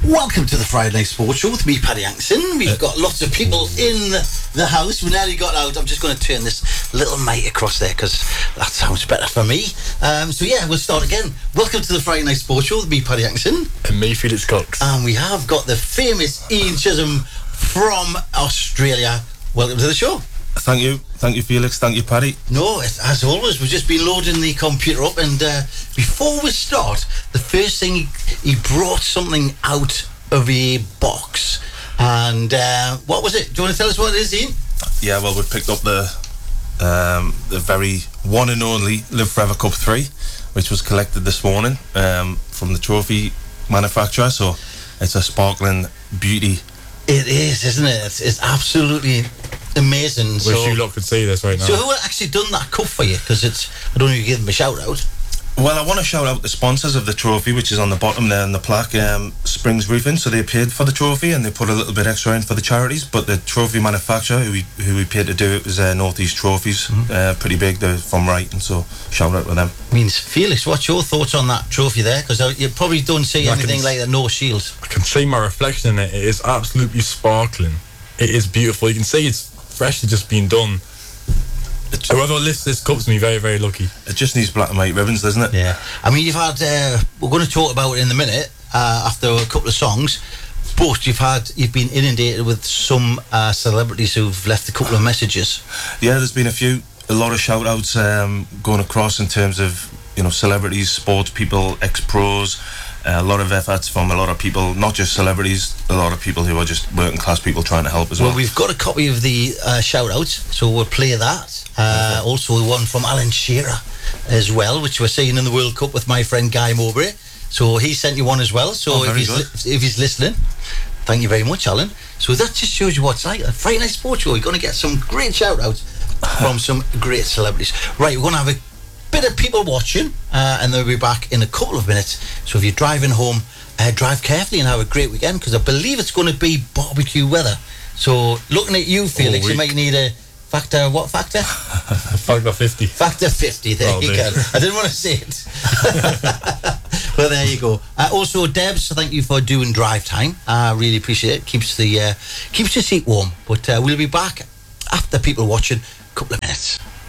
Welcome to the Friday Night Sports Show with me, Paddy Hanson. We've got lots of people in the house. We nearly got out. I'm just going to turn this little mic across there because that sounds better for me. We'll start again. Welcome to the Friday Night Sports Show with me, Paddy Hanson. And me, Felix Cox. And we have got the famous Ian Chisholm from Australia. Welcome to the show. Thank you, Felix. Thank you, Paddy. No, as always, we've just been loading the computer up, and before we start, the first thing he brought something out of a box, and what was it? Do you want to tell us what it is, Ian? Yeah, well, we picked up the very one and only Live Forever Cup 3, which was collected this morning from the trophy manufacturer. So it's a sparkling beauty. It is, isn't it? It's absolutely amazing. Wish you lot could see this right now. So who actually done that cup for you? Because I don't know if you give them a shout out. Well, I want to shout out the sponsors of the trophy, which is on the bottom there in the plaque, Springs Roofing. So they paid for the trophy and they put a little bit extra in for the charities. But the trophy manufacturer who we paid to do it was Northeast Trophies, pretty big. They're from Wrighton, so shout out to them. Means Felix, what's your thoughts on that trophy there? Because you probably don't see anything like the No Shield. I can see my reflection in it. It is absolutely sparkling. It is beautiful. You can see it's freshly just been done. Whoever lifts this cup's me very, very lucky. It just needs black and white ribbons, doesn't it? Yeah. I mean, you've had we're going to talk about it in a minute after a couple of songs, but you've been inundated with some celebrities who've left a couple of messages. Yeah, there's been a lot of shout outs going across in terms of, you know, celebrities, sports people, ex-pros, a lot of efforts from a lot of people, not just celebrities, a lot of people who are just working class people trying to help as well. Well, we've got a copy of the shout outs, so we'll play that. Also the one from Alan Shearer as well, which we're seeing in the World Cup with my friend Guy Mowbray. So he sent you one as well. So if he's listening, thank you very much, Alan. So that just shows you what's like a Friday Night Sports Show. You're going to get some great shout outs from some great celebrities. Right, we're going to have a bit of people watching, and they'll be back in a couple of minutes. So if you're driving home, drive carefully and have a great weekend, because I believe it's going to be barbecue weather. So looking at you, Felix, you might need a factor. What factor? Factor 50. Factor 50. There you go. I didn't want to say it. Well, there you go. Also, Debs, thank you for doing drive time. I really appreciate it. Keeps the seat warm. But we'll be back after people watching. A couple of minutes.